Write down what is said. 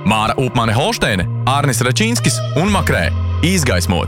Māra Upmane Holšteine, Ārnis Račinskis un Makrē. Izgaismot.